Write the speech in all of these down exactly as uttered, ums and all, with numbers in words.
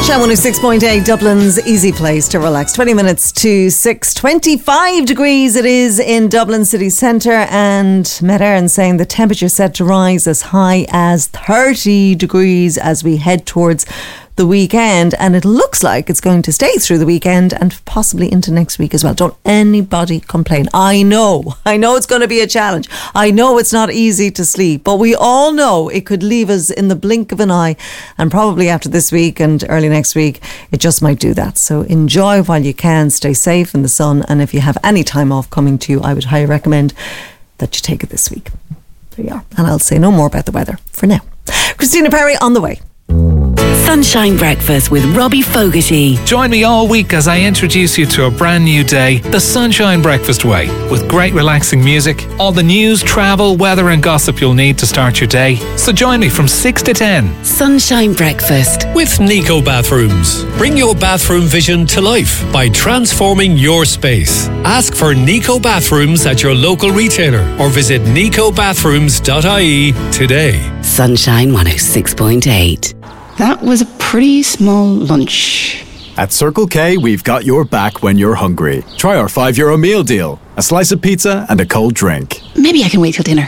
Sunshine one oh six point eight, Dublin's easy place to relax. twenty minutes to six, twenty-five degrees it is in Dublin city centre, and Met Éireann saying the temperature set to rise as high as thirty degrees as we head towards the weekend, and it looks like it's going to stay through the weekend and possibly into next week as well. Don't anybody complain. I know, I know it's going to be a challenge. I know it's not easy to sleep, but we all know it could leave us in the blink of an eye, and probably after this week and early next week, it just might do that. So enjoy while you can, stay safe in the sun, and if you have any time off coming to you, I would highly recommend that you take it this week. There you are. And I'll say no more about the weather for now. Christina Perry on the way. Sunshine Breakfast with Robbie Fogarty. Join me all week as I introduce you to a brand new day, the Sunshine Breakfast way, with great relaxing music, all the news, travel, weather and gossip you'll need to start your day. So join me from six to ten. Sunshine Breakfast with Nico Bathrooms. Bring your bathroom vision to life by transforming your space. Ask for Nico Bathrooms at your local retailer or visit nico bathrooms dot I E today. Sunshine one oh six point eight. That was a pretty small lunch. At Circle K, we've got your back when you're hungry. Try our five euro meal deal. A slice of pizza and a cold drink. Maybe I can wait till dinner.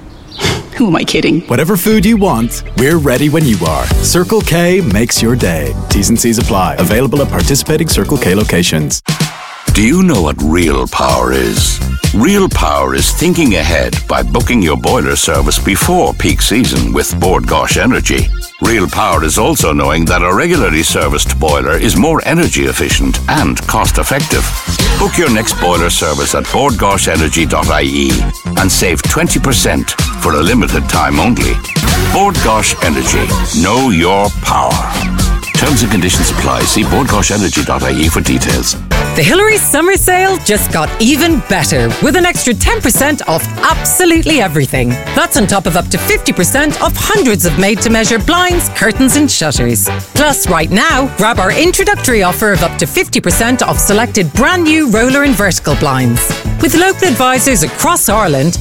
Who am I kidding? Whatever food you want, we're ready when you are. Circle K makes your day. T's and C's apply. Available at participating Circle K locations. Do you know what real power is? Real power is thinking ahead by booking your boiler service before peak season with Bord Gáis Energy. Real power is also knowing that a regularly serviced boiler is more energy efficient and cost effective. Book your next boiler service at bord gáis energy dot I E and save twenty percent for a limited time only. Bord Gáis Energy. Know your power. Terms and conditions apply. See bord gáis energy dot I E for details. The Hillary Summer Sale just got even better with an extra ten percent off absolutely everything. That's on top of up to fifty percent off hundreds of made-to-measure blinds, curtains and shutters. Plus, right now, grab our introductory offer of up to fifty percent off selected brand new roller and vertical blinds. With local advisors across Ireland,